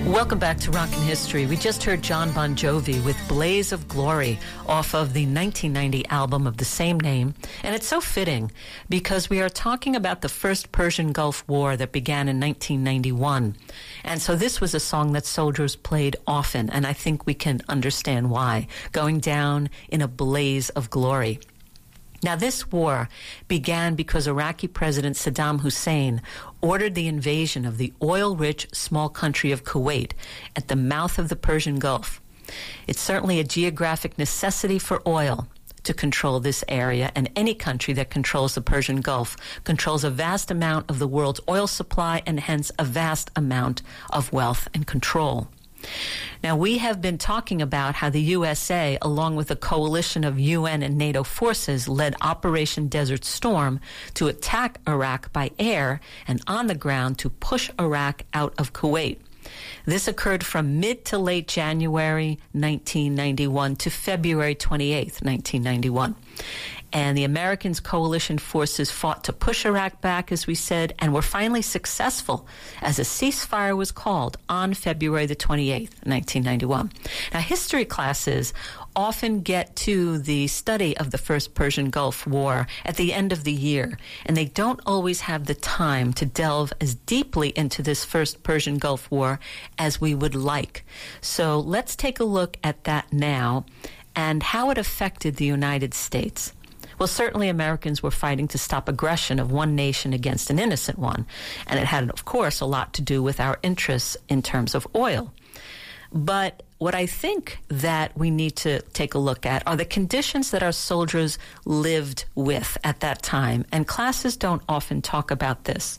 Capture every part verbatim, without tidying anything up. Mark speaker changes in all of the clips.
Speaker 1: Welcome back to Rockin' History. We just heard John Bon Jovi with Blaze of Glory off of the nineteen ninety album of the same name. And it's so fitting because we are talking about the first Persian Gulf War that began in nineteen ninety-one. And so this was a song that soldiers played often, and I think we can understand why, going down in a blaze of glory. Now, this war began because Iraqi President Saddam Hussein ordered the invasion of the oil-rich small country of Kuwait at the mouth of the Persian Gulf. It's certainly a geographic necessity for oil to control this area, and any country that controls the Persian Gulf controls a vast amount of the world's oil supply and hence a vast amount of wealth and control. Now, we have been talking about how the U S A, along with a coalition of U N and NATO forces, led Operation Desert Storm to attack Iraq by air and on the ground to push Iraq out of Kuwait. This occurred from mid to late January nineteen ninety-one to February twenty-eighth, nineteen ninety-one. And the Americans' coalition forces fought to push Iraq back, as we said, and were finally successful as a ceasefire was called on February the twenty-eighth, nineteen ninety-one. Now, history classes often get to the study of the first Persian Gulf War at the end of the year, and they don't always have the time to delve as deeply into this first Persian Gulf War as we would like. So let's take a look at that now and how it affected the United States. Well, certainly Americans were fighting to stop aggression of one nation against an innocent one, and it had, of course, a lot to do with our interests in terms of oil. But what I think that we need to take a look at are the conditions that our soldiers lived with at that time, and classes don't often talk about this.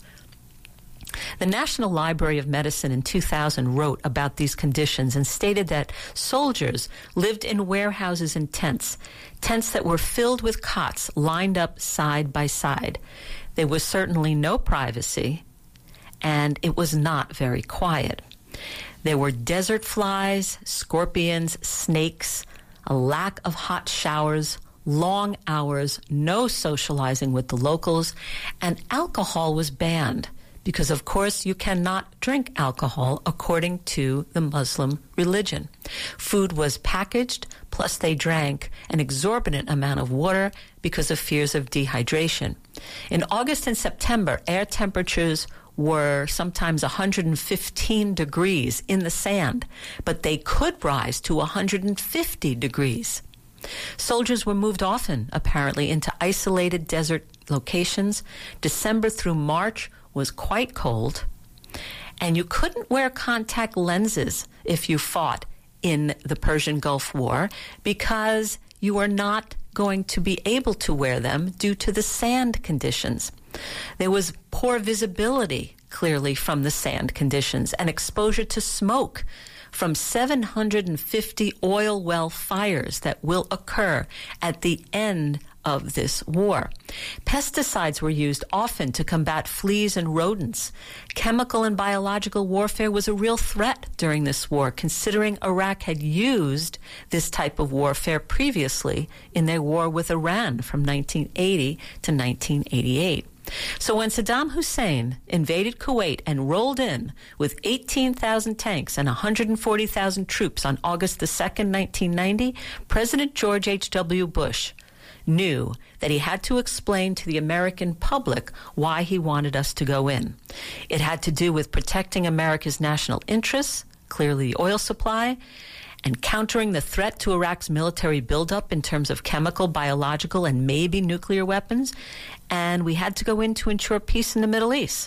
Speaker 1: The National Library of Medicine in two thousand wrote about these conditions and stated that soldiers lived in warehouses and tents, tents that were filled with cots lined up side by side. There was certainly no privacy, and it was not very quiet. There were desert flies, scorpions, snakes, a lack of hot showers, long hours, no socializing with the locals, and alcohol was banned. Because, of course, you cannot drink alcohol according to the Muslim religion. Food was packaged, plus they drank an exorbitant amount of water because of fears of dehydration. In August and September, air temperatures were sometimes one hundred fifteen degrees in the sand, but they could rise to one hundred fifty degrees. Soldiers were moved often, apparently, into isolated desert locations. December through March was quite cold, and you couldn't wear contact lenses if you fought in the Persian Gulf War because you were not going to be able to wear them due to the sand conditions. There was poor visibility, clearly, from the sand conditions, and exposure to smoke from seven hundred fifty oil well fires that will occur at the end of this war. Pesticides were used often to combat fleas and rodents. Chemical and biological warfare was a real threat during this war, considering Iraq had used this type of warfare previously in their war with Iran from nineteen eighty to nineteen eighty-eight. So when Saddam Hussein invaded Kuwait and rolled in with eighteen thousand tanks and one hundred forty thousand troops on August the second, nineteen ninety, President George H W. Bush knew that he had to explain to the American public why he wanted us to go in. It had to do with protecting America's national interests, clearly the oil supply, and countering the threat to Iraq's military buildup in terms of chemical, biological, and maybe nuclear weapons. And we had to go in to ensure peace in the Middle East.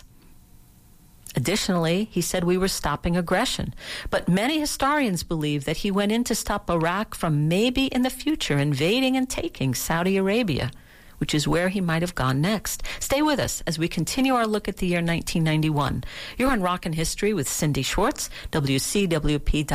Speaker 1: Additionally, he said we were stopping aggression. But many historians believe that he went in to stop Iraq from maybe in the future invading and taking Saudi Arabia, which is where he might have gone next. Stay with us as we continue our look at the year nineteen ninety-one. You're on Rockin' History with Cindy Schwartz, W C W P.